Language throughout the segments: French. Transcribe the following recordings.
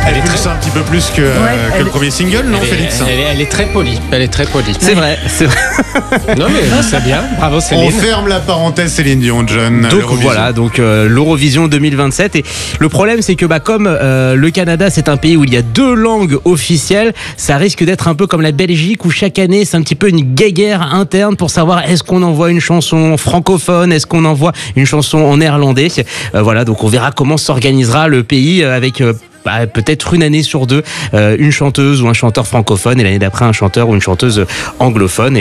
Elle pulse un petit peu plus que le premier single, non, Félix? Elle est très polie. C'est vrai. Non mais c'est bien. Bravo Céline. On ferme la parenthèse Céline Dion, John. Donc voilà, l'Eurovision 2027. Et le problème, c'est que comme le Canada, c'est un pays où il y a 2 langues officielles, ça risque d'être un peu comme la Belgique, où chaque année, c'est un petit peu une guéguerre interne pour savoir est-ce qu'on envoie une chanson francophone, est-ce qu'on envoie une chanson en néerlandais. Voilà, donc on verra comment s'organisera le pays avec peut-être une année sur 2 une chanteuse ou un chanteur francophone, et l'année d'après un chanteur ou une chanteuse anglophone,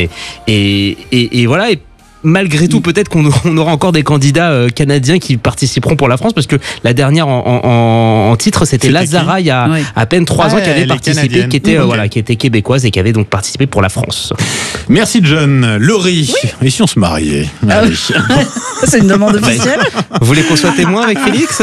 et voilà. Et malgré tout, peut-être qu'on aura encore des candidats canadiens qui participeront pour la France, parce que la dernière en titre, c'était Lazara, il y a à peine 3 ans, qui avait participé, qui était québécoise et qui avait donc participé pour la France. Merci John. Laurie, et si on se mariait? C'est une demande officielle. Vous voulez qu'on soit témoin avec Félix?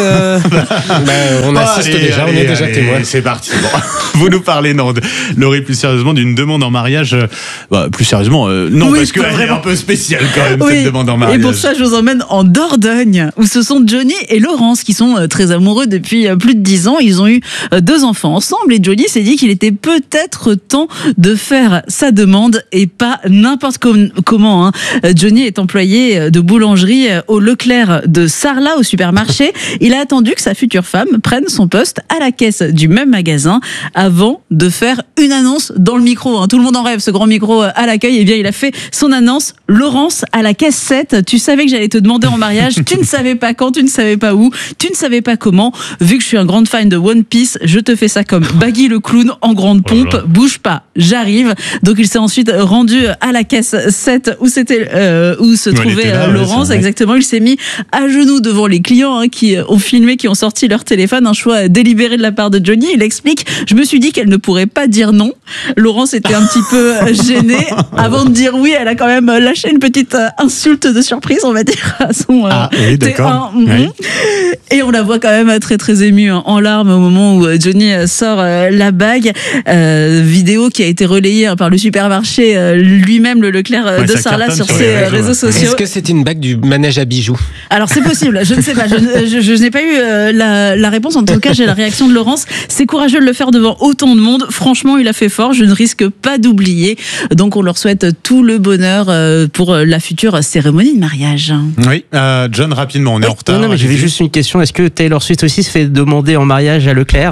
On assiste déjà, on est déjà témoin. C'est parti. Bon. Vous nous parlez, Laurie, plus sérieusement, d'une demande en mariage. Plus sérieusement, non, parce qu'elle est un peu spéciale quand même, cette demande en mariage. Et pour ça, je vous emmène en Dordogne, où ce sont Johnny et Laurence qui sont très amoureux depuis plus de 10 ans. Ils ont eu 2 enfants ensemble, et Johnny s'est dit qu'il était peut-être temps de faire sa demande, et pas n'importe comment. Johnny est employé de boulangerie au Leclerc de Sarlat, au supermarché. Il a attendu que sa future femme prenne son poste à la caisse du même magasin avant de faire une annonce dans le micro. Tout le monde en rêve, ce grand micro à l'accueil. Eh bien, il a fait son annonce. Laurence, à la caisse 7, tu savais que j'allais te demander en mariage, tu ne savais pas quand, tu ne savais pas où, tu ne savais pas comment. Vu que je suis un grand fan de One Piece, je te fais ça comme Baggy le clown en grande pompe. Bouge pas, j'arrive. Donc il s'est ensuite rendu à la caisse 7 où se trouvait Laurence. Exactement, il s'est mis à genoux devant les clients qui ont filmé, qui ont sorti leur téléphone. Un choix délibéré de la part de Johnny. Il explique: je me suis dit qu'elle ne pourrait pas dire non. Laurence était un petit peu gênée. Avant de dire oui, elle a quand même lâché une petite insulte de surprise, on va dire, à son d'accord. Et on la voit quand même très très émue, en larmes, au moment où Johnny sort la bague. Vidéo qui a été relayée par le supermarché lui-même, le Leclerc de Sarlat, sur ses réseaux sociaux. Est-ce que c'est une bague du manège à bijoux? Alors c'est possible, je ne sais pas, je n'ai pas eu la réponse. En tout cas, j'ai la réaction de Laurence. C'est courageux de le faire devant autant de monde. Franchement, il a fait fort, je ne risque pas d'oublier. Donc on leur souhaite tout le bonheur pour la future cérémonie de mariage. Oui, John, rapidement, on est en retard. Non, mais j'avais juste une question. Est-ce que Taylor Swift aussi se fait demander en mariage à Leclerc?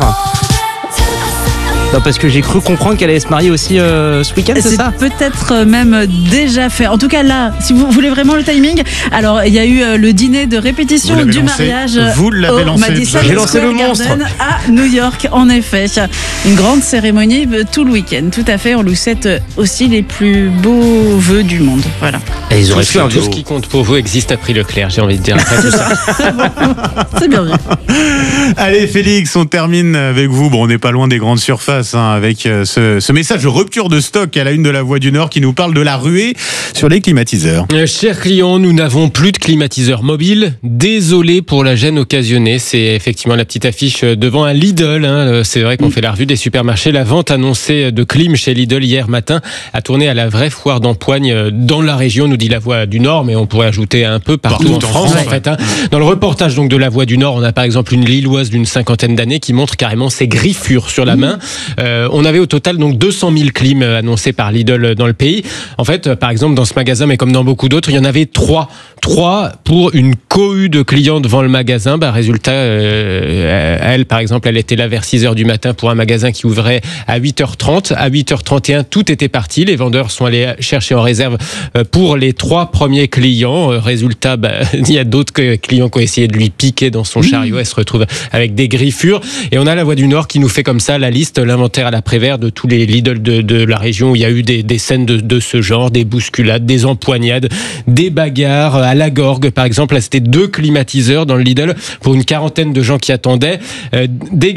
Non, parce que j'ai cru comprendre qu'elle allait se marier aussi ce week-end, c'est ça? Peut-être même déjà fait. En tout cas, là, si vous voulez vraiment le timing, alors il y a eu le dîner de répétition du mariage. Vous l'avez lancé. J'ai lancé le monstre à New York, en effet. Une grande cérémonie tout le week-end. Tout à fait. On lui souhaite aussi les plus beaux vœux du monde. Voilà. Et ils auraient pu tout ce qui compte pour vous existe à prix Leclerc, j'ai envie de dire. C'est ça. C'est bien vu. Allez, Félix, on termine avec vous. Bon, on n'est pas loin des grandes surfaces, avec ce message de rupture de stock à la une de La Voix du Nord qui nous parle de la ruée sur les climatiseurs. Chers clients, nous n'avons plus de climatiseurs mobiles. Désolé pour la gêne occasionnée. C'est effectivement la petite affiche devant un Lidl. C'est vrai qu'on fait la revue des supermarchés. La vente annoncée de clim chez Lidl hier matin a tourné à la vraie foire d'Empoigne dans la région, nous dit La Voix du Nord, mais on pourrait ajouter un peu partout en France. En fait, Dans le reportage donc de La Voix du Nord, on a par exemple une Lilloise d'une 50aine d'années qui montre carrément ses griffures sur la main. On avait au total donc 200 000 clims annoncés par Lidl dans le pays. En fait, par exemple, dans ce magasin, mais comme dans beaucoup d'autres, il y en avait 3 pour une cohue de clients devant le magasin. Résultat, elle, par exemple, elle était là vers 6h du matin pour un magasin qui ouvrait à 8h30. À 8h31, tout était parti. Les vendeurs sont allés chercher en réserve pour les 3 premiers clients. Résultat, il y a d'autres clients qui ont essayé de lui piquer dans son chariot. Elle se retrouve avec des griffures. Et on a La Voix du Nord qui nous fait comme ça la liste, l'inventaire à l'après-vert de tous les Lidl de la région où il y a eu des scènes de ce genre, des bousculades, des empoignades, des bagarres. À la Gorgue, par exemple, là, c'était 2 climatiseurs dans le Lidl pour une 40aine de gens qui attendaient. Dès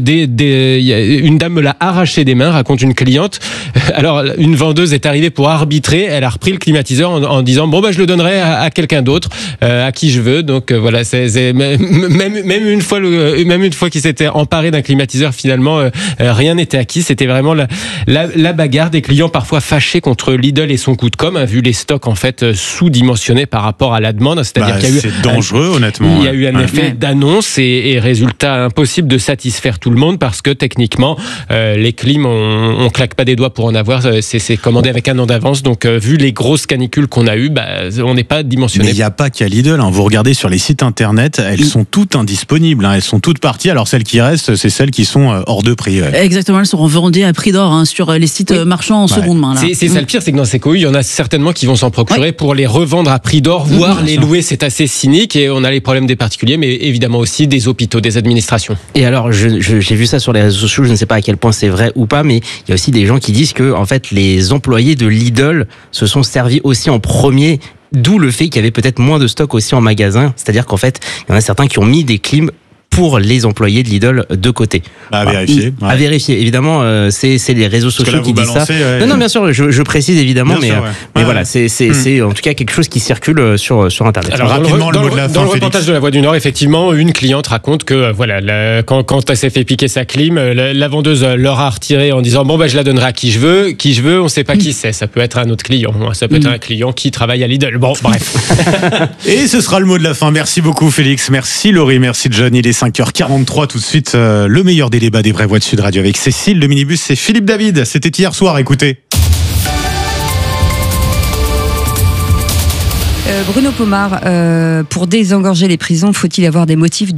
que une dame me l'a arraché des mains, raconte une cliente. Alors, une vendeuse est arrivée pour arbitrer. Elle a repris le climatiseur en disant bon je le donnerai à quelqu'un d'autre, à qui je veux. Donc voilà, même une fois qu'il s'était emparé d'un climatiseur, finalement rien rien n'était acquis. C'était vraiment la bagarre des clients parfois fâchés contre Lidl et son coup de com', vu les stocks en fait sous-dimensionnés par rapport à la demande. C'est-à-dire qu'il y a eu c'est dangereux, honnêtement. Il y a eu un effet d'annonce et résultat impossible de satisfaire tout le monde parce que techniquement, les clims, on claque pas des doigts pour en avoir. C'est commandé avec un an d'avance. Donc, vu les grosses canicules qu'on a eues, on n'est pas dimensionné. Mais il n'y a pas qu'à Lidl. Vous regardez sur les sites internet, elles sont toutes indisponibles. Elles sont toutes parties. Alors, celles qui restent, c'est celles qui sont hors de prix. Ouais. Exactement, elles seront vendues à prix d'or sur les sites marchands en seconde main. Là. C'est ça le pire, c'est que dans ces cohuilles, il y en a certainement qui vont s'en procurer pour les revendre à prix d'or, voire les louer. C'est assez cynique et on a les problèmes des particuliers, mais évidemment aussi des hôpitaux, des administrations. Et alors, j'ai vu ça sur les réseaux sociaux, je ne sais pas à quel point c'est vrai ou pas, mais il y a aussi des gens qui disent que, en fait, les employés de Lidl se sont servis aussi en premier, d'où le fait qu'il y avait peut-être moins de stock aussi en magasin. C'est-à-dire qu'en fait, il y en a certains qui ont mis des clims pour les employés de Lidl de côté. À vérifier. À vérifier. Évidemment, c'est les réseaux sociaux qui disent ça. Non, bien sûr, je précise évidemment, mais voilà, c'est en tout cas quelque chose qui circule sur Internet. Alors, rapidement, le mot de la fin, dans le reportage de La Voix du Nord, effectivement, une cliente raconte que voilà, quand elle s'est fait piquer sa clim, la vendeuse leur a retiré en disant je la donnerai à qui je veux, on sait pas qui c'est. Ça peut être un autre client, ça peut être un client qui travaille à Lidl. Bon, bref. Et ce sera le mot de la fin. Merci beaucoup, Félix. Merci, Laurie. Merci, John. Il est 5h43 tout de suite, le meilleur des débats des vraies voix de Sud Radio avec Cécile, le minibus, c'est Philippe David. C'était hier soir, écoutez. Bruno Pomar, pour désengorger les prisons, faut-il avoir des motifs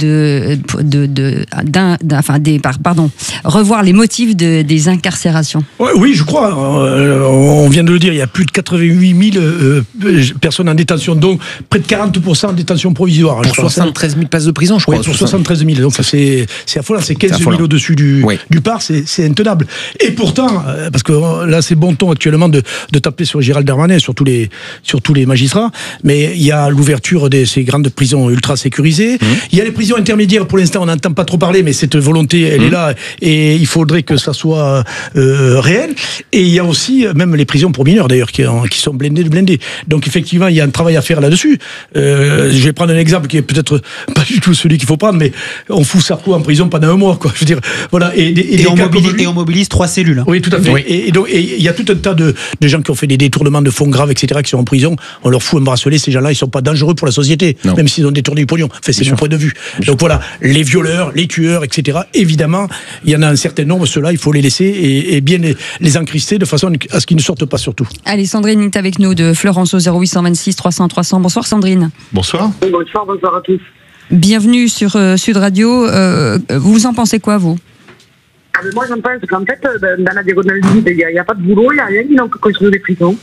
revoir les motifs des incarcérations? Oui, je crois. On vient de le dire, il y a plus de 88 000 personnes en détention, donc près de 40% en détention provisoire. Pour 73 000 places de prison, je crois. Oui, pour 73 000. Donc ça, c'est affolant, c'est 15 000 au-dessus du par, c'est intenable. Et pourtant, parce que là, c'est bon ton actuellement de taper sur Gérald Darmanin, sur tous les magistrats, mais il y a l'ouverture de ces grandes prisons ultra sécurisées. Il y a les prisons intermédiaires, pour l'instant on n'entend pas trop parler, mais cette volonté elle est là et il faudrait que ça soit réel. Et il y a aussi même les prisons pour mineurs d'ailleurs qui sont blindées. Donc effectivement il y a un travail à faire là-dessus. Je vais prendre un exemple qui est peut-être pas du tout celui qu'il faut prendre, mais on fout Sarko en prison pendant un mois, quoi. Je veux dire, voilà. Et on mobilise 3 cellules. Hein. Oui, tout à fait. Oui. Et donc il y a tout un tas de gens qui ont fait des détournements de fonds graves, etc., qui sont en prison. On leur fout un bracelet. Ces gens-là, ils sont pas dangereux pour la société, même s'ils ont détourné du pognon. Enfin, c'est mon point de vue. Donc voilà, les violeurs, les tueurs, etc. Évidemment, il y en a un certain nombre. Ceux-là, il faut les laisser et bien les encrister de façon à ce qu'ils ne sortent pas, surtout. Allez, Sandrine est avec nous de Florence au 0826 300 300. Bonsoir, Sandrine. Bonsoir. Bonsoir à tous. Bienvenue sur Sud Radio. Vous en pensez quoi, vous? Moi, j'en pense qu'en fait, dans la diagonale vide, il n'y a pas de boulot, il n'y a rien qui manque construire des prisons.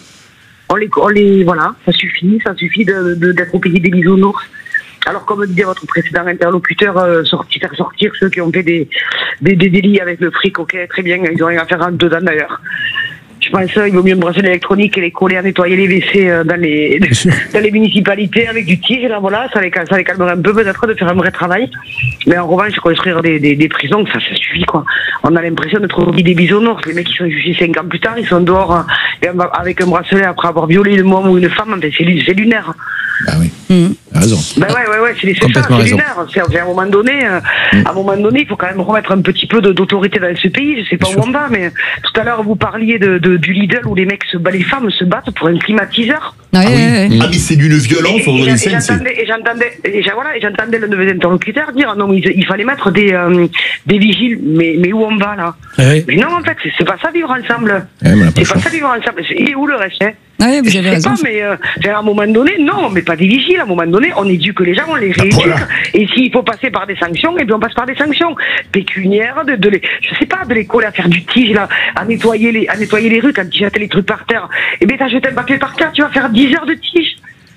Voilà, ça suffit d'être au pays des bisounours. Alors, comme disait votre précédent interlocuteur, faire sortir ceux qui ont fait des délits avec le fric, ok, très bien, ils n'ont rien à faire en dedans d'ailleurs. Je pense qu'il vaut mieux me brasser l'électronique et les coller à nettoyer les WC dans les municipalités avec du tige. Là, voilà, ça les calmerait un peu peut-être de faire un vrai travail. Mais en revanche, construire des prisons, ça suffit, quoi. On a l'impression d'être au pays des bisounours. Les mecs qui sont jugés 5 ans plus tard, ils sont dehors avec un bracelet après avoir violé une homme ou une femme. Enfin, c'est lunaire. Ah oui. T'as raison. Ouais, c'est lunaire. À un moment donné, il faut quand même remettre un petit peu d'autorité dans ce pays. Je sais pas où on va, mais tout à l'heure vous parliez du Lidl où les femmes se battent pour un climatiseur. Oui. Ah mais c'est d'une violence. J'entendais le nouvel interlocuteur dire non, il fallait mettre des vigiles. Mais où on va là? Mais non, en fait, c'est pas ça vivre ensemble. C'est pas ça vivre ensemble. Il est où le reste? Oui, vous avez raison. Pas, mais à un moment donné, non, mais pas des vigiles. À un moment donné, on éduque les gens, on les rééduque. Voilà. Et s'il faut passer par des sanctions, et bien on passe par des sanctions pécuniaires, de les coller à faire du tige, là, à nettoyer les rues quand tu jettes les trucs par terre. Et bien t'as jeté un papier par terre, tu vas faire 10 heures de tige.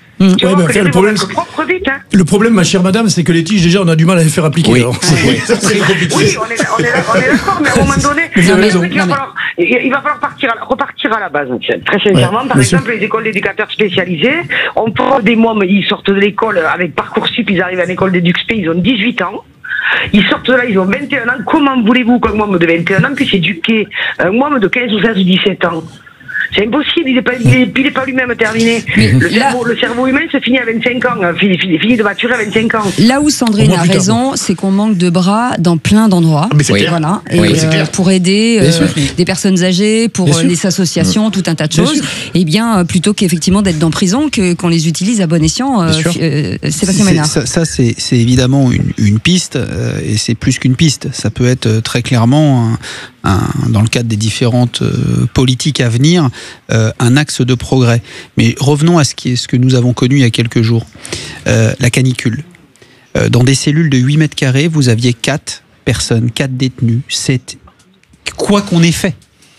Le problème, ma chère madame, c'est que les tiges, déjà, on a du mal à les faire appliquer. Oui, oui, on est d'accord, mais à un moment donné, il va falloir repartir à la base. Très sincèrement, par exemple, les écoles d'éducateurs spécialisés, on prend des mômes, ils sortent de l'école avec Parcoursup, ils arrivent à l'école d'EduxP, ils ont 18 ans. Ils sortent de là, ils ont 21 ans. Comment voulez-vous qu'un môme de 21 ans puisse éduquer un môme de 15 ou 16 ou 17 ans? C'est impossible, il est pas lui-même terminé. Le cerveau humain se finit à 25 ans, finit de maturer à 25 ans. Là où Sandrine a raison, c'est qu'on manque de bras dans plein d'endroits. Mais c'est clair. Voilà. Oui, Et pour aider des personnes âgées, pour les associations, tout un tas de choses. Et bien, plutôt qu'effectivement d'être dans prison, qu'on les utilise à bon escient, Sébastien Ménard. Ça, c'est évidemment une piste, et c'est plus qu'une piste. Ça peut être très clairement, dans le cadre des différentes politiques à venir, un axe de progrès. Mais revenons à ce que nous avons connu il y a quelques jours, la canicule. Dans des cellules de 8 mètres carrés, vous aviez 4 personnes, 4 détenus, 7. Quoi qu'on ait fait,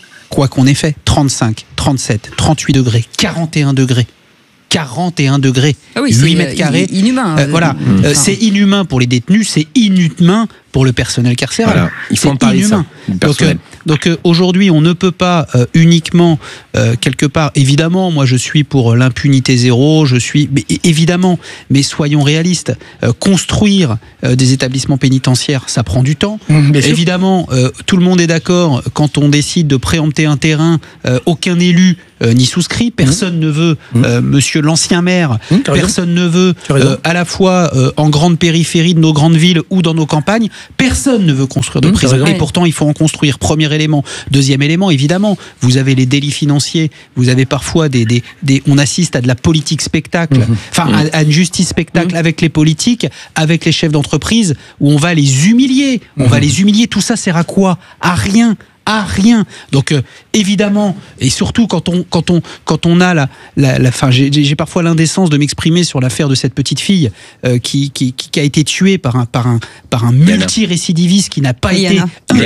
35, 37, 38 degrés, 41 degrés. 41 degrés, ah oui, 8 mètres carrés. Inhumain. C'est inhumain pour les détenus, c'est inhumain pour le personnel carcéral. Voilà, il faut en parler de ça. Donc aujourd'hui, on ne peut pas uniquement, quelque part, évidemment, moi je suis pour l'impunité zéro, évidemment, mais soyons réalistes, construire des établissements pénitentiaires, ça prend du temps. Évidemment, tout le monde est d'accord, quand on décide de préempter un terrain, aucun élu n'y souscrit, personne ne veut, monsieur l'ancien maire, personne ne veut, à la fois en grande périphérie de nos grandes villes ou dans nos campagnes, personne ne veut construire de prison. Et pourtant, il faut en construire. Premier élément. Deuxième élément, évidemment, vous avez les délits financiers, vous avez parfois on assiste à de la politique spectacle, à une justice spectacle avec les politiques, avec les chefs d'entreprise, où on va les humilier. Tout ça sert à quoi? À rien. Donc évidemment, et surtout quand on a j'ai parfois l'indécence de m'exprimer sur l'affaire de cette petite fille qui a été tuée par un multirécidiviste qui n'a pas été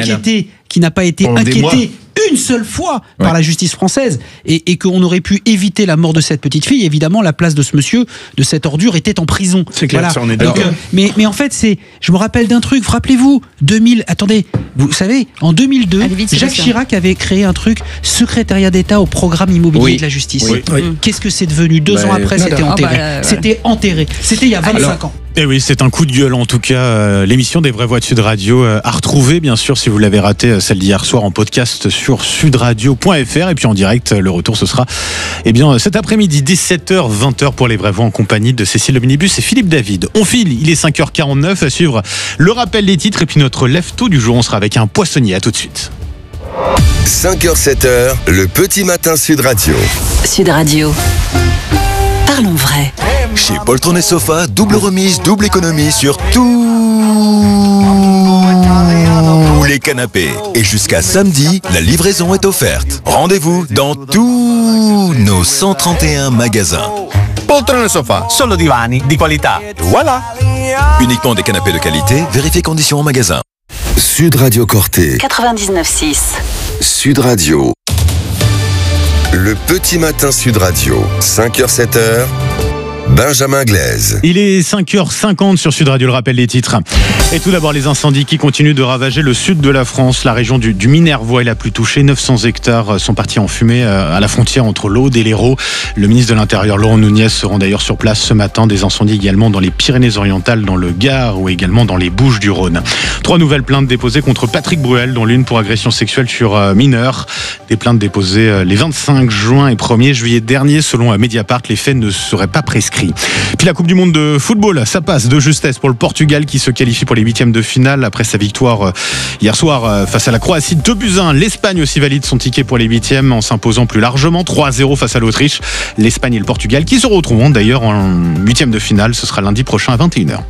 inquiété une seule fois par la justice française, et qu'on aurait pu éviter la mort de cette petite fille. Évidemment, la place de ce monsieur, de cette ordure, était en prison. C'est clair, ça, on est d'accord. Mais en fait, je me rappelle d'un truc, rappelez-vous, vous savez, en 2002, Jacques Chirac avait créé un truc, secrétariat d'État au programme immobilier de la justice. Qu'est-ce que c'est devenu 2 ans après? C'était enterré. C'était enterré. C'était il y a 25 ans. Et oui, c'est un coup de gueule en tout cas. L'émission des Vraies Voix de Sud Radio à retrouver, bien sûr, si vous l'avez raté, celle d'hier soir, en podcast sur sudradio.fr. Et puis en direct, le retour, ce sera cet après-midi, 17h, 20h pour les Vraies Voix, en compagnie de Cécile Le Minibus et Philippe David. On file, il est 5h49, à suivre le rappel des titres et puis notre lève-tôt du jour. On sera avec un poissonnier. À tout de suite. 5h, 7h, le petit matin Sud Radio. Sud Radio. Parlons vrai. Chez Poltron et Sofa, double remise, double économie sur tous les canapés. Et jusqu'à samedi, la livraison est offerte. Rendez-vous dans tous nos 131 magasins. Poltron et Sofa, solo divani di qualità. Voilà. Uniquement des canapés de qualité, vérifiez conditions en magasin. Sud Radio Corté. 99.6. Sud Radio. Le petit matin Sud Radio. 5h, 7h. Benjamin Glaise. Il est 5h50 sur Sud Radio, le rappel des titres. Et tout d'abord, les incendies qui continuent de ravager le sud de la France. La région du Minervois est la plus touchée. 900 hectares sont partis en fumée à la frontière entre l'Aude et l'Hérault. Le ministre de l'Intérieur, Laurent Nunez, se rend d'ailleurs sur place ce matin. Des incendies également dans les Pyrénées-Orientales, dans le Gard ou également dans les Bouches-du-Rhône. 3 nouvelles plaintes déposées contre Patrick Bruel, dont l'une pour agression sexuelle sur mineur. Des plaintes déposées les 25 juin et 1er juillet dernier. Selon Mediapart, les faits ne seraient pas prescrits. Puis la Coupe du Monde de football, ça passe de justesse pour le Portugal qui se qualifie pour les 8e de finale après sa victoire hier soir face à la Croatie. 2-1. L'Espagne aussi valide son ticket pour les 8e en s'imposant plus largement 3-0 face à l'Autriche. L'Espagne et le Portugal qui se retrouveront d'ailleurs en 8e de finale. Ce sera lundi prochain à 21h.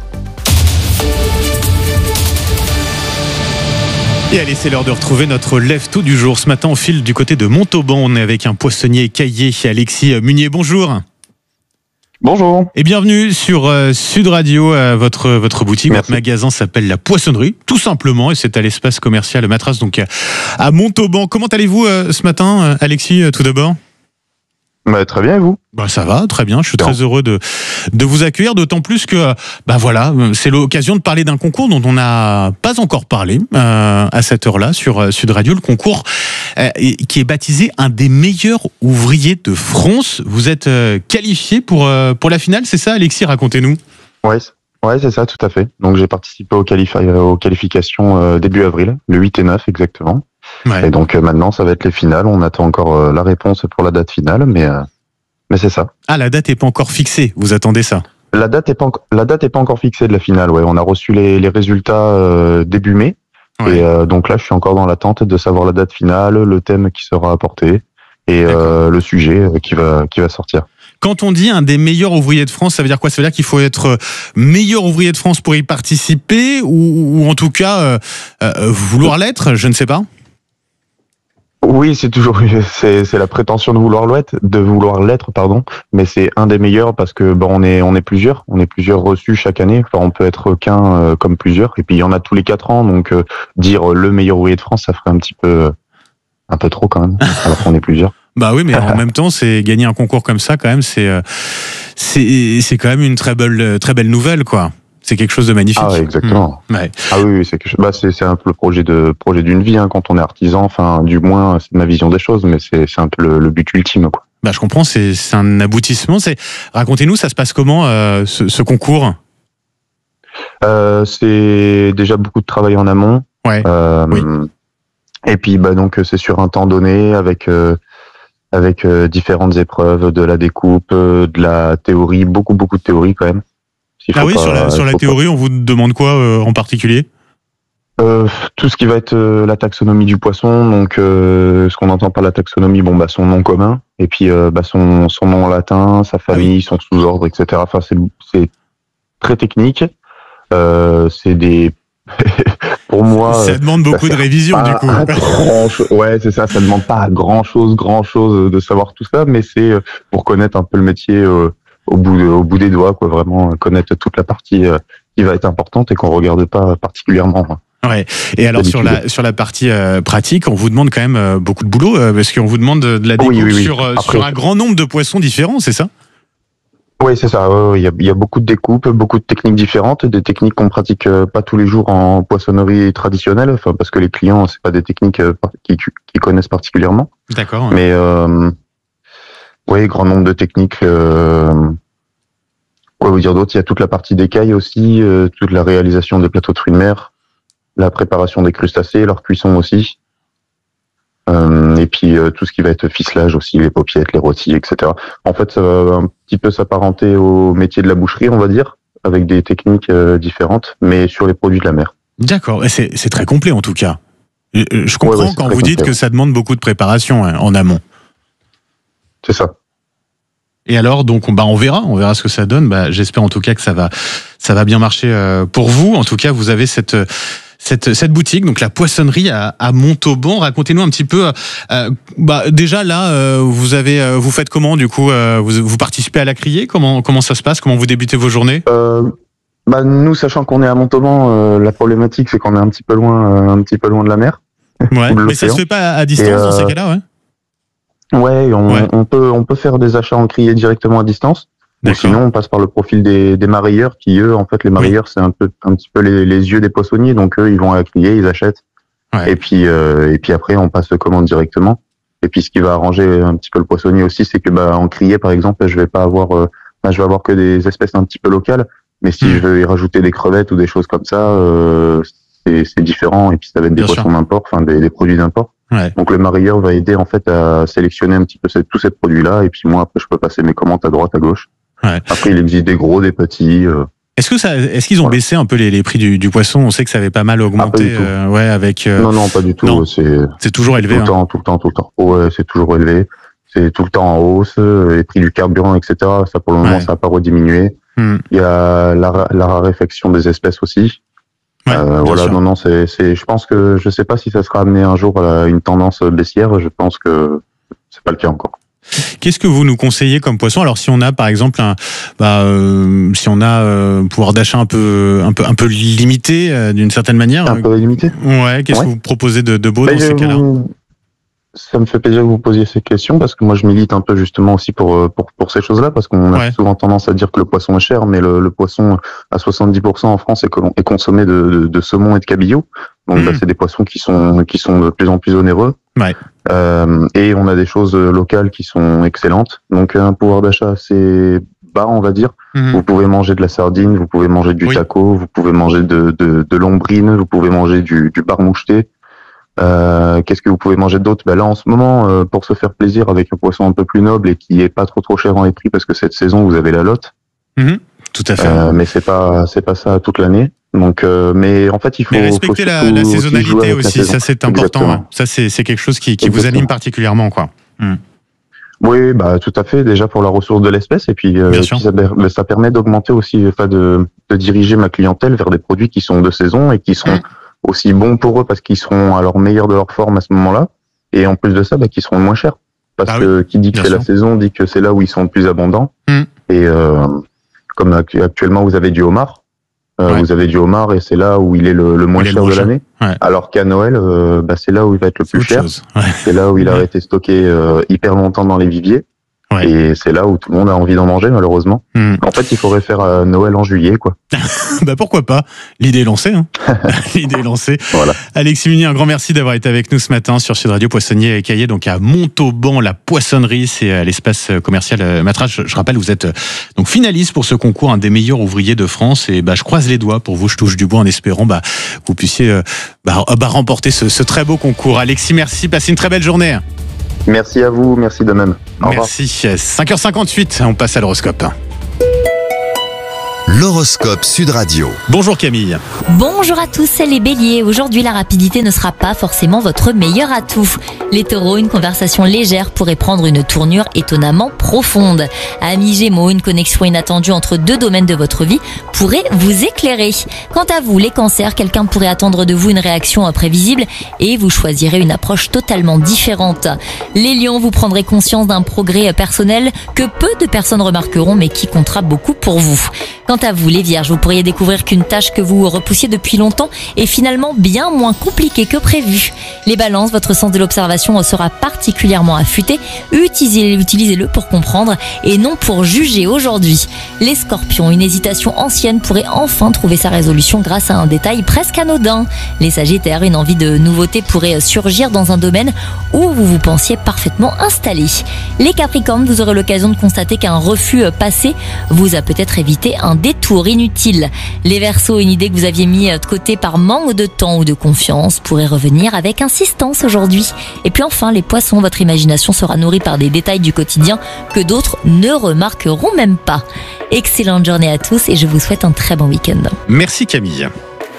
Et allez, c'est l'heure de retrouver notre lève-tôt du jour. Ce matin, on file du côté de Montauban. On est avec un poissonnier écaillé, Alexis Munier. Bonjour. Bonjour. Et bienvenue sur Sud Radio, votre boutique. Merci. Votre magasin s'appelle La Poissonnerie, tout simplement, et c'est à l'espace commercial Matras, donc à Montauban. Comment allez-vous ce matin, Alexis, tout d'abord ? Très bien, et vous ? Ça va, très bien. Je suis très heureux de vous accueillir, d'autant plus que c'est l'occasion de parler d'un concours dont on n'a pas encore parlé à cette heure-là sur Sud Radio, le concours qui est baptisé un des meilleurs ouvriers de France. Vous êtes qualifié pour la finale, c'est ça, Alexis ? Racontez-nous. Ouais, c'est ça, tout à fait. Donc j'ai participé aux qualifications début avril, le 8 et 9 exactement. Ouais. Et donc maintenant, ça va être les finales. On attend encore la réponse pour la date finale, mais c'est ça. Ah, la date est pas encore fixée. Vous attendez ça? La date est pas encore fixée de la finale. Ouais, on a reçu les résultats début mai. Ouais. Et donc là, je suis encore dans l'attente de savoir la date finale, le thème qui sera apporté et le sujet qui va sortir. Quand on dit un des meilleurs ouvriers de France, ça veut dire quoi? Ça veut dire qu'il faut être meilleur ouvrier de France pour y participer ou en tout cas vouloir l'être, je ne sais pas. Oui, c'est la prétention de vouloir l'être, pardon. Mais c'est un des meilleurs parce que on est plusieurs reçus chaque année. Enfin, on peut être qu'un comme plusieurs. Et puis il y en a tous les 4 ans, donc dire le meilleur ouvrier de France, ça ferait un peu trop quand même. Alors qu'on est plusieurs. Bah oui, mais en même temps, c'est gagner un concours comme ça quand même, c'est quand même une très belle nouvelle, quoi. C'est quelque chose de magnifique. Ah ouais, exactement. Ouais. Ah oui, c'est quelque chose. C'est un peu le projet d'une vie, hein, quand on est artisan. Enfin, du moins, c'est ma vision des choses, mais c'est un peu le but ultime, quoi. Bah, je comprends. C'est un aboutissement. Racontez-nous, ça se passe comment ce concours? C'est déjà beaucoup de travail en amont. Ouais. Oui. Et puis, donc, c'est sur un temps donné avec différentes épreuves, de la découpe, de la théorie, beaucoup de théorie quand même. Ah oui, sur la théorie, on vous demande quoi en particulier? Tout ce qui va être la taxonomie du poisson, donc ce qu'on entend par la taxonomie, son nom commun, et puis son nom latin, sa famille, son sous-ordre, etc. Enfin, c'est très technique. C'est des pour moi, ça demande beaucoup de révision du coup. Ouais, c'est ça. Ça demande pas grand chose de savoir tout ça, mais c'est pour connaître un peu le métier au bout des doigts, quoi. Vraiment connaître toute la partie qui va être importante et qu'on regarde pas particulièrement. Ouais. Et alors sur la partie pratique, on vous demande quand même beaucoup de boulot parce qu'on vous demande de la découpe sur un grand nombre de poissons différents, c'est ça? Oui, c'est ça. Il y a beaucoup de découpes, beaucoup de techniques différentes, des techniques qu'on pratique pas tous les jours en poissonnerie traditionnelle, enfin parce que les clients, c'est pas des techniques qu'ils connaissent particulièrement. D'accord. Mais oui, grand nombre de techniques. Quoi vous dire d'autre? Il y a toute la partie d'écaille aussi, toute la réalisation des plateaux de fruits de mer, la préparation des crustacés, leur cuisson aussi. Et puis tout ce qui va être ficelage aussi, les paupiettes, les rôtis, etc. En fait, ça va un petit peu s'apparenter au métier de la boucherie, on va dire, avec des techniques différentes, mais sur les produits de la mer. D'accord, c'est très complet en tout cas. Je comprends quand vous dites que ça demande beaucoup de préparation en amont. C'est ça. Et alors, donc, on verra ce que ça donne. J'espère en tout cas que ça va bien marcher pour vous. En tout cas, vous avez cette boutique, donc la poissonnerie à Montauban. Racontez-nous un petit peu. Déjà là, vous faites comment du coup? Vous participez à la criée? Comment ça se passe? Comment vous débutez vos journées? Nous, sachant qu'on est à Montauban, la problématique c'est qu'on est un petit peu loin de la mer. Ouais. Mais ça se fait pas à distance dans ces cas-là, ouais. Ouais, on peut faire des achats en criée directement à distance. Ou sinon, on passe par le profil des marailleurs qui, eux, en fait, les marailleurs, c'est un petit peu les yeux des poissonniers. Donc, eux, ils vont à la criée, ils achètent. Ouais. Et puis après, on passe commande directement. Et puis, ce qui va arranger un petit peu le poissonnier aussi, c'est que, en criée, par exemple, je vais avoir que des espèces un petit peu locales. Mais si je veux y rajouter des crevettes ou des choses comme ça, c'est différent. Et puis, ça va être des poissons d'import, enfin, des produits d'import. Ouais. Donc le marailleur va aider en fait à sélectionner un petit peu tous ces produits-là, et puis moi après je peux passer mes commandes à droite, à gauche. Ouais. Après il existe des gros, des petits. Est-ce qu'ils ont baissé un peu les prix du poisson? On sait que ça avait pas mal augmenté. Avec. Non, pas du tout. Non. C'est toujours élevé. Tout le temps. Ouais, c'est toujours élevé. C'est tout le temps en hausse. Les prix du carburant, etc. Ça pour le moment ça n'a pas rediminué. Il y a la raréfaction des espèces aussi. Ouais, voilà, sûr. Non, je pense que je sais pas si ça sera amené un jour à une tendance baissière. Je pense que c'est pas le cas encore. Qu'est-ce que vous nous conseillez comme poisson? Alors, si on a, par exemple, pouvoir d'achat un peu limité d'une certaine manière. Un peu limité. Ouais. Qu'est-ce que vous proposez de beau dans ces cas-là? Ça me fait plaisir que vous posiez ces questions parce que moi je milite un peu justement aussi pour ces choses-là, parce qu'on a souvent tendance à dire que le poisson est cher, mais le poisson à 70% en France est consommé de saumon et de cabillaud. Donc c'est des poissons qui sont de plus en plus onéreux. Ouais. Et on a des choses locales qui sont excellentes. Donc un pouvoir d'achat assez bas, on va dire. Vous pouvez manger de la sardine, vous pouvez manger du taco, vous pouvez manger de l'ombrine, vous pouvez manger du bar moucheté. Qu'est-ce que vous pouvez manger d'autre? Là, en ce moment, pour se faire plaisir avec un poisson un peu plus noble et qui est pas trop cher dans les prix, parce que cette saison, vous avez la lotte. Tout à fait. Mais c'est pas ça toute l'année. Donc, mais en fait, il faut respecter la saisonnalité aussi. Ça, c'est important. Hein. Ça, c'est quelque chose qui vous anime particulièrement, quoi. Oui, tout à fait. Déjà pour la ressource de l'espèce, et puis, ça permet d'augmenter aussi, de diriger ma clientèle vers des produits qui sont de saison et qui seront aussi bons pour eux parce qu'ils seront à leur meilleur de leur forme à ce moment-là. Et en plus de ça, qui seront moins chers. Parce que qui dit que c'est la saison dit que c'est là où ils sont le plus abondants. Et comme actuellement vous avez du homard, vous avez du homard et c'est là où il est le moins cher de l'année. Alors qu'à Noël, c'est là où il va être le plus cher. C'est là où il a été stocké hyper longtemps dans les viviers. Et c'est là où tout le monde a envie d'en manger, malheureusement. En fait, il faudrait faire Noël en juillet, quoi. Pourquoi pas? L'idée est lancée. Hein. L'idée est lancée. Voilà. Alexis Munier, un grand merci d'avoir été avec nous ce matin sur Sud Radio Poissonnier et Caillé, donc à Montauban, la poissonnerie, c'est à l'espace commercial Matras. Je rappelle, vous êtes donc finaliste pour ce concours, un des meilleurs ouvriers de France. Et je croise les doigts pour vous, je touche du bois en espérant que vous puissiez remporter ce très beau concours. Alexis, merci. Passez une très belle journée. Merci à vous, merci de même. Au revoir. Merci. 5h58, on passe à l'horoscope. L'horoscope Sud Radio. Bonjour Camille. Bonjour à tous, c'est les béliers. Aujourd'hui, la rapidité ne sera pas forcément votre meilleur atout. Les taureaux, une conversation légère pourrait prendre une tournure étonnamment profonde. Amis gémeaux, une connexion inattendue entre deux domaines de votre vie pourrait vous éclairer. Quant à vous, les cancers, quelqu'un pourrait attendre de vous une réaction imprévisible et vous choisirez une approche totalement différente. Les lions, vous prendrez conscience d'un progrès personnel que peu de personnes remarqueront mais qui comptera beaucoup pour vous. Quant à vous, les vierges, vous pourriez découvrir qu'une tâche que vous repoussiez depuis longtemps est finalement bien moins compliquée que prévu. Les balances, votre sens de l'observation sera particulièrement affûté. Utilisez-le pour comprendre et non pour juger aujourd'hui. Les scorpions, une hésitation ancienne pourrait enfin trouver sa résolution grâce à un détail presque anodin. Les sagittaires, une envie de nouveauté pourrait surgir dans un domaine où vous vous pensiez parfaitement installé. Les capricornes, vous aurez l'occasion de constater qu'un refus passé vous a peut-être évité un détour inutile. Les Verseaux, une idée que vous aviez mis de côté par manque de temps ou de confiance pourrait revenir avec insistance aujourd'hui. Et puis enfin, les Poissons, votre imagination sera nourrie par des détails du quotidien que d'autres ne remarqueront même pas. Excellente journée à tous et je vous souhaite un très bon week-end. Merci Camille.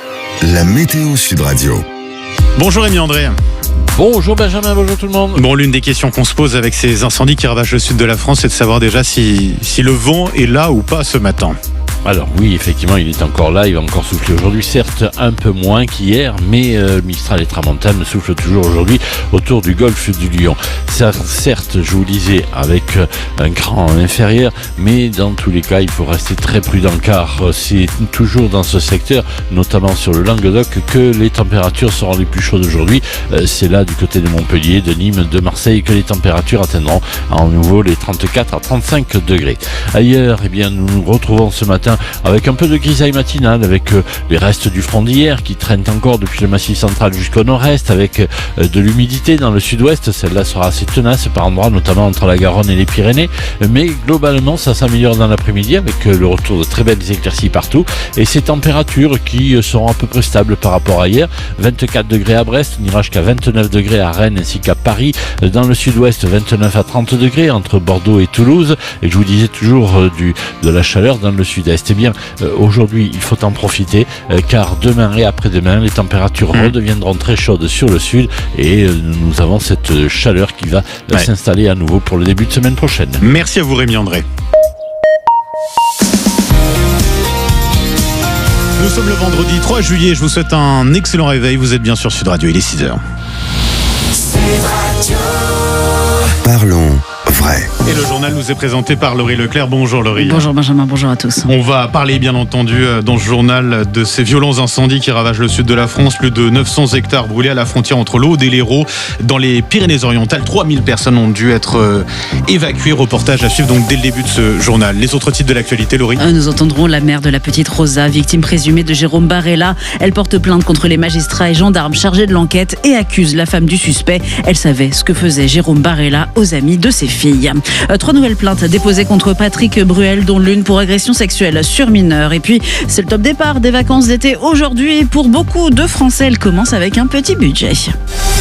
La météo Sud Radio. Bonjour Rémi André. Bonjour Benjamin, bonjour tout le monde. Bon, l'une des questions qu'on se pose avec ces incendies qui ravagent le sud de la France, c'est de savoir déjà si le vent est là ou pas ce matin. Alors oui, effectivement, il est encore là, il va encore souffler aujourd'hui, certes un peu moins qu'hier, mais Mistral et Tramontane soufflent toujours aujourd'hui autour du golfe du Lion. Certes, je vous disais, avec un cran inférieur, mais dans tous les cas, il faut rester très prudent car c'est toujours dans ce secteur, notamment sur le Languedoc, que les températures seront les plus chaudes aujourd'hui. C'est là du côté de Montpellier, de Nîmes, de Marseille que les températures atteindront à nouveau les 34 à 35 degrés. Ailleurs, nous nous retrouvons ce matin avec un peu de grisaille matinale, avec les restes du front d'hier qui traînent encore depuis le massif central jusqu'au nord-est, avec de l'humidité dans le sud-ouest. Celle-là sera assez tenace par endroits, notamment entre la Garonne et les Pyrénées, mais globalement ça s'améliore dans l'après-midi avec le retour de très belles éclaircies partout et ces températures qui seront à peu près stables par rapport à hier. 24 degrés à Brest, on ira jusqu'à 29 degrés à Rennes ainsi qu'à Paris. Dans le sud-ouest, 29 à 30 degrés entre Bordeaux et Toulouse, et je vous disais toujours de la chaleur dans le sud-est. Eh bien, aujourd'hui, il faut en profiter car demain et après-demain, les températures redeviendront très chaudes sur le sud et nous avons cette chaleur qui va s'installer à nouveau pour le début de semaine prochaine. Merci à vous Rémi André. Nous sommes le vendredi 3 juillet, je vous souhaite un excellent réveil, vous êtes bien sur Sud Radio, il est 6h. Parlons vrai. Et le journal nous est présenté par Laurie Leclerc. Bonjour Laurie. Bonjour Benjamin, bonjour à tous. On va parler bien entendu dans ce journal de ces violents incendies qui ravagent le sud de la France. Plus de 900 hectares brûlés à la frontière entre l'Aude et l'Hérault. Dans les Pyrénées-Orientales, 3000 personnes ont dû être évacuées. Reportage à suivre donc dès le début de ce journal. Les autres titres de l'actualité, Laurie. Nous entendrons la mère de la petite Rosa, victime présumée de Jérôme Barella. Elle porte plainte contre les magistrats et gendarmes chargés de l'enquête et accuse la femme du suspect. Elle savait ce que faisait Jérôme Barella aux amis de ses filles. 3 nouvelles plaintes déposées contre Patrick Bruel, dont l'une pour agression sexuelle sur mineur. Et puis, c'est le top départ des vacances d'été aujourd'hui. Pour beaucoup de Français, elle commence avec un petit budget.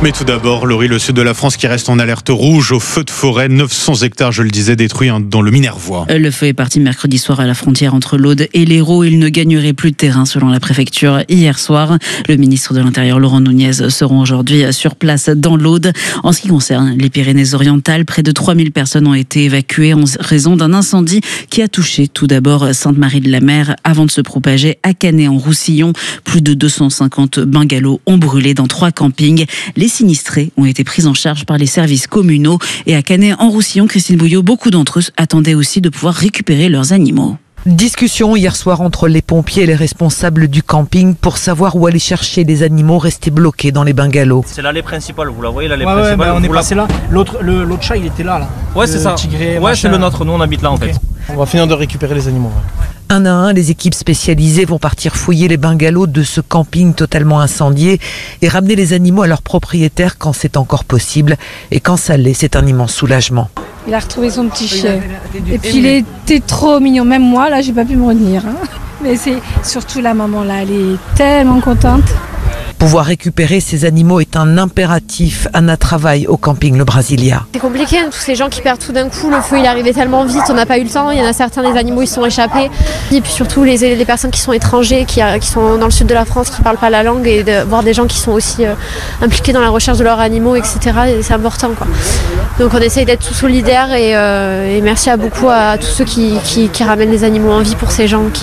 Mais tout d'abord, Laurie, le sud de la France qui reste en alerte rouge au feu de forêt. 900 hectares, je le disais, détruits dans le Minervois. Le feu est parti mercredi soir à la frontière entre l'Aude et l'Hérault. Il ne gagnerait plus de terrain selon la préfecture hier soir. Le ministre de l'Intérieur, Laurent Nunez, seront aujourd'hui sur place dans l'Aude. En ce qui concerne les Pyrénées-Orientales, près de 3000 personnes ont été évacuées en raison d'un incendie qui a touché tout d'abord Sainte-Marie-de-la-Mer avant de se propager à Canet-en-Roussillon. Plus de 250 bungalows ont brûlé dans 3 campings. Les sinistrés ont été pris en charge par les services communaux. Et à Canet-en-Roussillon, Christine Bouillot, beaucoup d'entre eux attendaient aussi de pouvoir récupérer leurs animaux. Discussion hier soir entre les pompiers et les responsables du camping pour savoir où aller chercher les animaux restés bloqués dans les bungalows. C'est l'allée principale, vous la voyez, l'allée principale. Ouais, on est passé là. L'autre chat, il était là. Ouais, c'est ça. Tigré, ouais, c'est le nôtre. Nous, on habite là en fait. On va finir de récupérer les animaux. Un à un, les équipes spécialisées vont partir fouiller les bungalows de ce camping totalement incendié et ramener les animaux à leurs propriétaires quand c'est encore possible. Et quand ça l'est, c'est un immense soulagement. Il a retrouvé son petit chien. Et puis il était trop mignon. Même moi, là, j'ai pas pu me retenir. Mais c'est surtout la maman, là, elle est tellement contente. Pouvoir récupérer ces animaux est un impératif. Anna travaille au camping Le Brasilia. C'est compliqué, tous ces gens qui perdent tout d'un coup, le feu il est arrivé tellement vite, on n'a pas eu le temps, il y en a certains des animaux ils sont échappés. Et puis surtout les personnes qui sont étrangers, qui sont dans le sud de la France, qui ne parlent pas la langue, et de voir des gens qui sont aussi impliqués dans la recherche de leurs animaux, etc. Et c'est important, quoi. Donc on essaye d'être tous solidaires et merci beaucoup à tous ceux qui ramènent les animaux en vie pour ces gens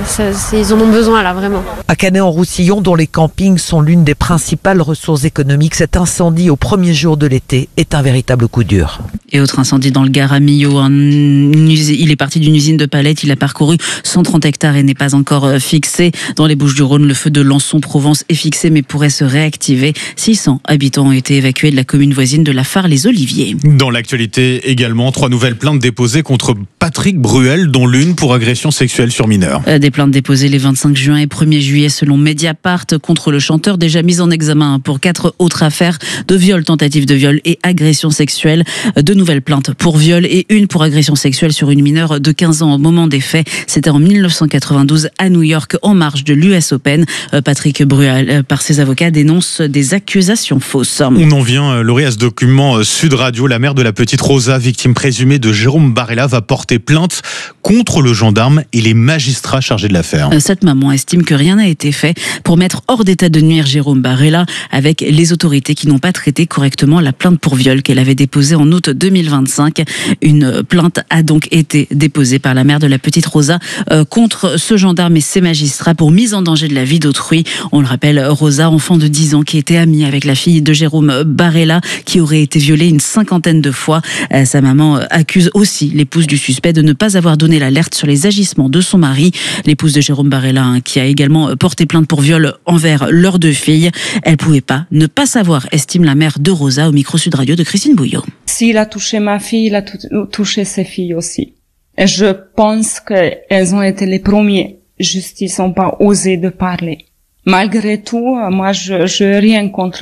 ils en ont besoin là, vraiment. À Canet-en-Roussillon, dont les campings sont l'une des principales ressources économiques, cet incendie au premier jour de l'été est un véritable coup dur. Et autre incendie dans le Gard à Millau. Il est parti d'une usine de palettes, il a parcouru 130 hectares et n'est pas encore fixé. Dans les Bouches-du-Rhône, le feu de Lançon-Provence est fixé mais pourrait se réactiver. 600 habitants ont été évacués de la commune voisine de La Fare-les-Oliviers. Dans l'actualité également, 3 nouvelles plaintes déposées contre Patrick Bruel, dont l'une pour agression sexuelle sur mineur. Des plaintes déposées les 25 juin et 1er juillet selon Mediapart contre le chanteur, déjà mis en examen pour 4 autres affaires de viol, tentative de viol et agression sexuelle. 2 nouvelles plaintes pour viol et une pour agression sexuelle sur une mineure de 15 ans au moment des faits. C'était en 1992 à New York en marge de l'US Open. Patrick Bruel, par ses avocats, dénonce des accusations fausses. On en vient, Laurie, à ce document Sud Radio. La mère de la petite Rosa, victime présumée de Jérôme Barella, va porter plainte contre le gendarme et les magistrats chargés de l'affaire. Cette maman estime que rien n'a été fait pour mettre hors d'état de nuire Jérôme Barella avec les autorités qui n'ont pas traité correctement la plainte pour viol qu'elle avait déposée en août 2025. Une plainte a donc été déposée par la mère de la petite Rosa contre ce gendarme et ses magistrats pour mise en danger de la vie d'autrui. On le rappelle, Rosa, enfant de 10 ans qui était amie avec la fille de Jérôme Barella, qui aurait été violée une 50aine de fois. Sa maman accuse aussi l'épouse du suspect de ne pas avoir donné l'alerte sur les agissements de son mari. L'épouse de Jérôme Barella, qui a également porté plainte pour viol envers leurs 2 filles. Elle pouvait pas ne pas savoir, estime la mère de Rosa au micro Sud Radio de Christine Bouillot. S'il a touché ma fille, il a touché ses filles aussi. Et je pense qu'elles ont été les premiers. Juste, ils n'ont pas osé de parler. Malgré tout, moi, je rien contre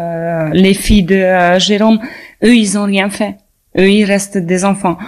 les filles de Jérôme. Eux, ils ont rien fait. Eux, ils restent des enfants.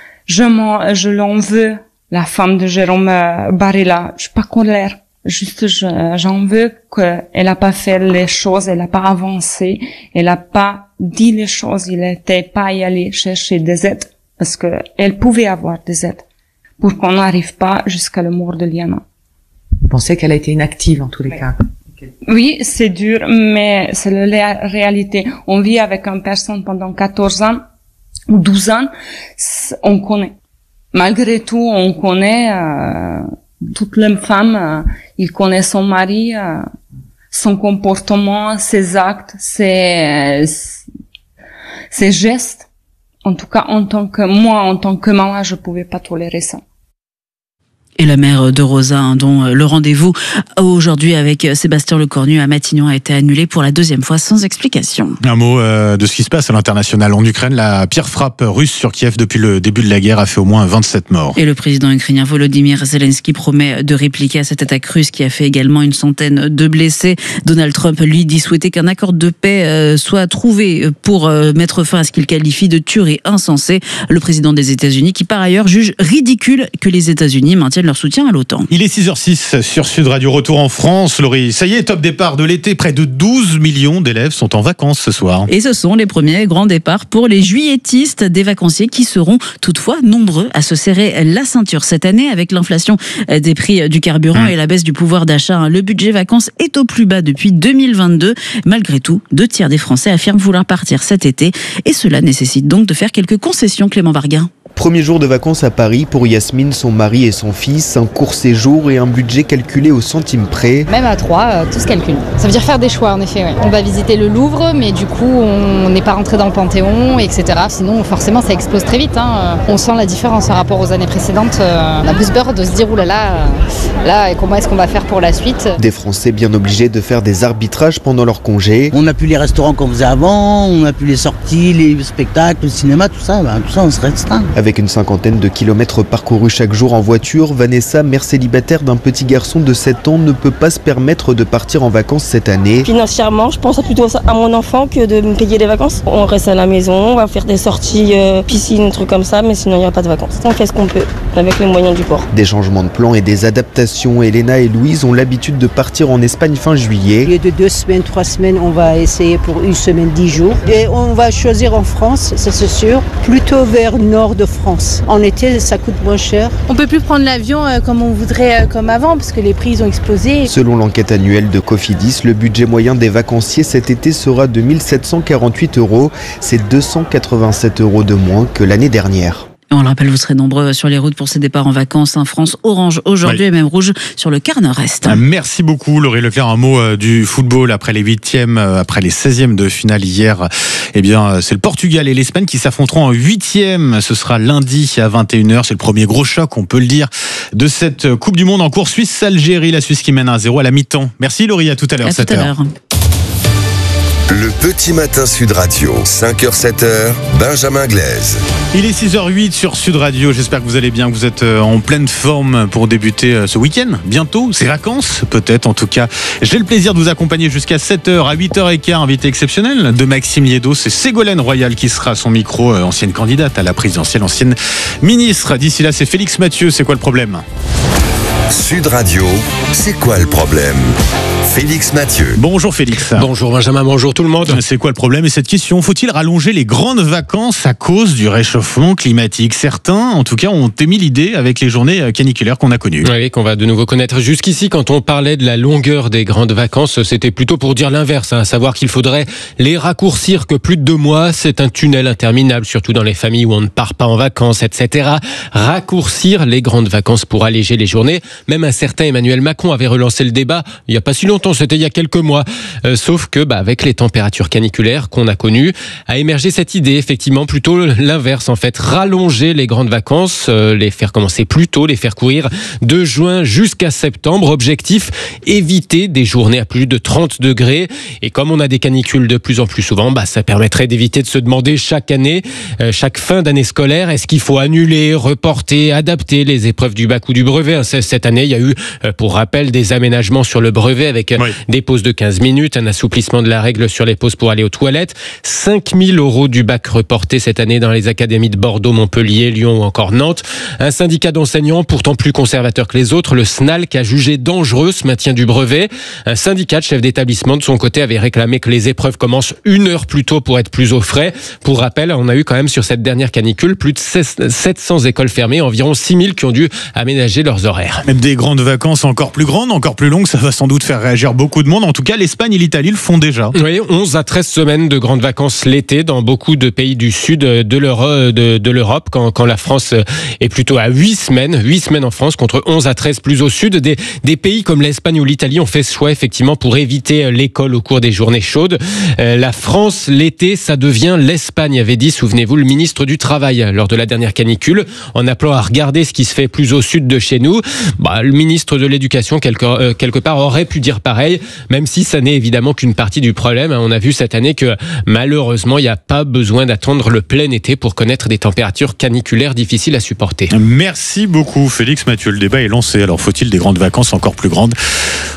Je l'en veux, la femme de Jérôme Barella. Je suis pas colère. Juste, j'en veux qu'elle a pas fait les choses, elle a pas avancé, elle a pas dit les choses, il était pas y aller chercher des aides, parce que elle pouvait avoir des aides, pour qu'on n'arrive pas jusqu'à la mort de Liana. Vous pensez qu'elle a été inactive en tous les cas? Oui, c'est dur, mais c'est la réalité. On vit avec une personne pendant 14 ans, ou 12 ans, on connaît. Malgré tout, on connaît, toute la femme, il connaît son mari, son comportement, ses actes, ses gestes. En tout cas, en tant que maman, je pouvais pas tolérer ça. Et la mère de Rosa, dont le rendez-vous aujourd'hui avec Sébastien Lecornu à Matignon a été annulé pour la 2e fois sans explication. Un mot de ce qui se passe à l'international. En Ukraine, la pire frappe russe sur Kiev depuis le début de la guerre a fait au moins 27 morts. Et le président ukrainien Volodymyr Zelensky promet de répliquer à cette attaque russe qui a fait également une centaine de blessés. Donald Trump, lui, dit souhaiter qu'un accord de paix soit trouvé pour mettre fin à ce qu'il qualifie de tuerie insensée. Le président des États-Unis qui, par ailleurs, juge ridicule que les États-Unis maintiennent leur soutien à l'OTAN. Il est 6h06 sur Sud Radio, retour en France. Laurie, ça y est, top départ de l'été. Près de 12 millions d'élèves sont en vacances ce soir. Et ce sont les premiers grands départs pour les juilletistes, des vacanciers qui seront toutefois nombreux à se serrer la ceinture cette année avec l'inflation des prix du carburant et la baisse du pouvoir d'achat. Le budget vacances est au plus bas depuis 2022. Malgré tout, 2/3 des Français affirment vouloir partir cet été et cela nécessite donc de faire quelques concessions. Clément Varga. Premier jour de vacances à Paris pour Yasmine, son mari et son fils. Un court séjour et un budget calculé au centime près. Même à 3, tout se calcule. Ça veut dire faire des choix en effet. Ouais. On va visiter le Louvre, mais du coup on n'est pas rentré dans le Panthéon, etc. Sinon forcément ça explose très vite. On sent la différence par rapport aux années précédentes. On a plus peur de se dire oulala, là comment est-ce qu'on va faire pour la suite. Des Français bien obligés de faire des arbitrages pendant leur congé. On n'a plus les restaurants qu'on faisait avant, on n'a plus les sorties, les spectacles, le cinéma, tout ça on se restreint. Avec une cinquantaine de kilomètres parcourus chaque jour en voiture, Vanessa, mère célibataire d'un petit garçon de 7 ans, ne peut pas se permettre de partir en vacances cette année. Financièrement, je pense plutôt à mon enfant que de me payer des vacances. On reste à la maison, on va faire des sorties piscine, trucs comme ça, mais sinon il n'y a pas de vacances. On fait ce qu'on peut avec les moyens du bord. Des changements de plan et des adaptations. Elena et Louise ont l'habitude de partir en Espagne fin juillet. Au lieu de 2 semaines, 3 semaines, on va essayer pour 1 semaine, 10 jours. Et on va choisir en France, ça c'est sûr, plutôt vers le nord de France. En été, ça coûte moins cher. On peut plus prendre l'avion comme on voudrait, comme avant, parce que les prix ont explosé. Selon l'enquête annuelle de Cofidis, le budget moyen des vacanciers cet été sera de 1 748 €. C'est 287 € de moins que l'année dernière. On le rappelle, vous serez nombreux sur les routes pour ces départs en vacances. France orange aujourd'hui et même rouge sur le quart nord-est. Merci beaucoup Laurie Leclerc. Un mot du football après les 8e, après les 16e de finale hier. Eh bien, c'est le Portugal et l'Espagne qui s'affronteront en 8e. Ce sera lundi à 21h. C'est le premier gros choc, on peut le dire, de cette Coupe du Monde en cours. Suisse-Algérie, la Suisse qui mène 1-0 à la mi-temps. Merci Laurie, à tout à l'heure. À tout à l'heure. Le petit matin Sud Radio, 5h, 7h, Benjamin Glaise. Il est 6h08 sur Sud Radio. J'espère que vous allez bien, que vous êtes en pleine forme pour débuter ce week-end. Bientôt, c'est vacances, peut-être en tout cas. J'ai le plaisir de vous accompagner jusqu'à 7h. À 8h15, invité exceptionnel de Maxime Liédo. C'est Ségolène Royal qui sera à son micro, ancienne candidate à la présidentielle, ancienne ministre. D'ici là, c'est Félix Mathieu. C'est quoi le problème ? Sud Radio, c'est quoi le problème ? Félix Mathieu. Bonjour Félix. Bonjour Benjamin, bonjour tout le monde. C'est quoi le problème et cette question ? Faut-il rallonger les grandes vacances à cause du réchauffement climatique ? Certains, en tout cas, ont émis l'idée avec les journées caniculaires qu'on a connues. Oui, qu'on va de nouveau connaître. Jusqu'ici, quand on parlait de la longueur des grandes vacances, c'était plutôt pour dire l'inverse, à savoir qu'il faudrait les raccourcir, que plus de 2 mois, c'est un tunnel interminable, surtout dans les familles où on ne part pas en vacances, etc. Raccourcir les grandes vacances pour alléger les journées. Même un certain Emmanuel Macron avait relancé le débat il n'y a pas si longtemps, c'était il y a quelques mois. Sauf que avec les températures caniculaires qu'on a connues, a émergé cette idée, effectivement, plutôt l'inverse en fait. Rallonger les grandes vacances, les faire commencer plus tôt, les faire courir de juin jusqu'à septembre. Objectif, éviter des journées à plus de 30 degrés. Et comme on a des canicules de plus en plus souvent, ça permettrait d'éviter de se demander chaque année, chaque fin d'année scolaire, est-ce qu'il faut annuler, reporter, adapter les épreuves du bac ou du brevet. Cette année, il y a eu, pour rappel, des aménagements sur le brevet avec des pauses de 15 minutes, un assouplissement de la règle sur les pauses pour aller aux toilettes, 5 000 € du bac reporté cette année dans les académies de Bordeaux, Montpellier, Lyon ou encore Nantes. Un syndicat d'enseignants, pourtant plus conservateur que les autres, le SNALC, a jugé dangereux ce maintien du brevet. Un syndicat de chefs d'établissement, de son côté, avait réclamé que les épreuves commencent 1 heure plus tôt pour être plus au frais. Pour rappel, on a eu quand même sur cette dernière canicule plus de 700 écoles fermées, environ 6 000 qui ont dû aménager leurs horaires. Même des grandes vacances encore plus grandes, encore plus longues, ça va sans doute faire réagir beaucoup de monde. En tout cas, l'Espagne et l'Italie le font déjà. Oui, 11 à 13 semaines de grandes vacances l'été dans beaucoup de pays du sud de l'Europe, quand la France est plutôt à 8 semaines en France contre 11 à 13 plus au sud. Des pays comme l'Espagne ou l'Italie ont fait ce choix effectivement pour éviter l'école au cours des journées chaudes. La France, l'été, ça devient l'Espagne, avait dit, souvenez-vous, le ministre du Travail lors de la dernière canicule, en appelant à regarder ce qui se fait plus au sud de chez nous. Le ministre de l'Éducation, quelque part, aurait pu dire pareil, même si ça n'est évidemment qu'une partie du problème. On a vu cette année que malheureusement, il n'y a pas besoin d'attendre le plein été pour connaître des températures caniculaires difficiles à supporter. Merci beaucoup Félix Mathieu. Le débat est lancé. Alors faut-il des grandes vacances encore plus grandes ?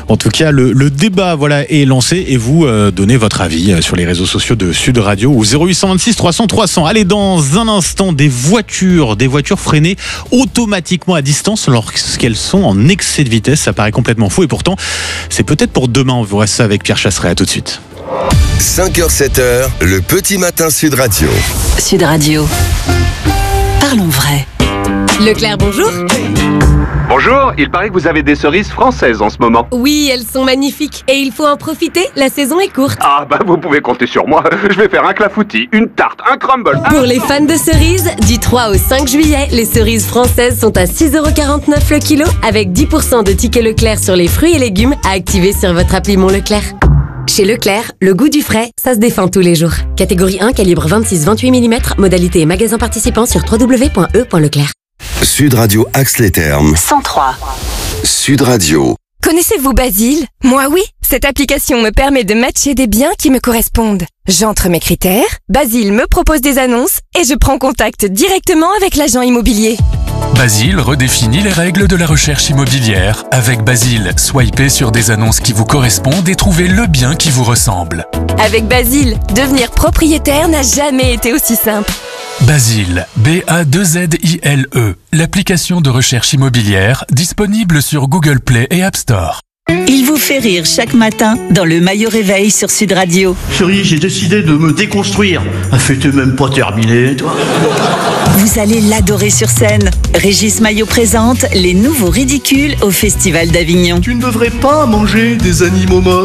En tout cas, le débat est lancé et vous donnez votre avis sur les réseaux sociaux de Sud Radio au 0826 300 300. Allez, dans un instant, des voitures freinées automatiquement à distance lorsqu'elles sont en excès de vitesse. Ça paraît complètement faux et pourtant, c'est peut-être pour demain. On vous reste ça avec Pierre Chasseret. À tout de suite. 5h, 7h, le petit matin Sud Radio. Sud Radio. Parlons vrai. Leclerc, bonjour. Bonjour, il paraît que vous avez des cerises françaises en ce moment. Oui, elles sont magnifiques et il faut en profiter, la saison est courte. Ah bah vous pouvez compter sur moi, je vais faire un clafoutis, une tarte, un crumble. Pour les fans de cerises, du 3 au 5 juillet, les cerises françaises sont à 6,49€ le kilo avec 10% de tickets Leclerc sur les fruits et légumes à activer sur votre appli Mon Leclerc. Chez Leclerc, le goût du frais, ça se défend tous les jours. Catégorie 1, calibre 26-28 mm, modalité et magasin participant sur www.e.leclerc. Sud Radio axe les termes. 103. Sud Radio. Connaissez-vous Basile ? Moi oui, cette application me permet de matcher des biens qui me correspondent. J'entre mes critères, Basile me propose des annonces et je prends contact directement avec l'agent immobilier. Basile redéfinit les règles de la recherche immobilière. Avec Basile, swipez sur des annonces qui vous correspondent et trouvez le bien qui vous ressemble. Avec Basile, devenir propriétaire n'a jamais été aussi simple. Basile, B-A-2-Z-I-L-E, l'application de recherche immobilière disponible sur Google Play et App Store. Il vous fait rire chaque matin dans le Maillot Réveil sur Sud Radio. Chérie, j'ai décidé de me déconstruire. La fête est même pas terminée, toi. Vous allez l'adorer sur scène. Régis Maillot présente les nouveaux ridicules au Festival d'Avignon. Tu ne devrais pas manger des animaux morts.